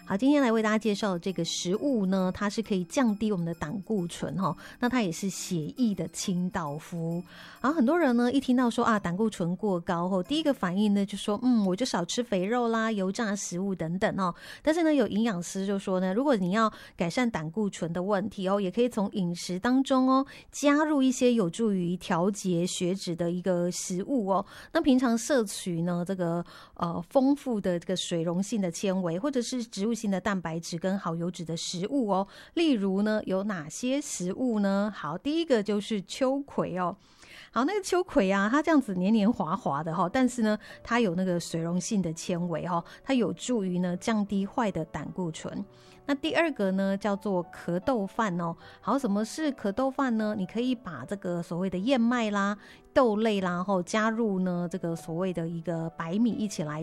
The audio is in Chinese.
好，今天来为大家介绍的这个食物呢，它是可以降低我们的胆固醇哈，那它也是血液的清道夫。然后很多人呢一听到说胆固醇过高后，第一个反应呢就说我就少吃肥肉啦、油炸食物等等哦。但是呢有营养师就说呢，如果你要改善胆固醇的问题哦，也可以从饮食当中加入一些有助于调节血脂的一个食物哦。那平常摄取呢这个丰富的这个水溶性的纤维，或者是植物性的蛋白质跟好油脂的食物哦。例如呢有哪些食物呢？好，第一个就是秋葵哦。好，那个秋葵啊，它这样子黏黏滑滑的但是呢它有那个水溶性的纤维它有助于呢降低坏的胆固醇。那第二个呢叫做壳豆饭哦。好，什么是壳豆饭呢？你可以把这个所谓的燕麦啦、豆类啦加入呢这个所谓的一个白米一起来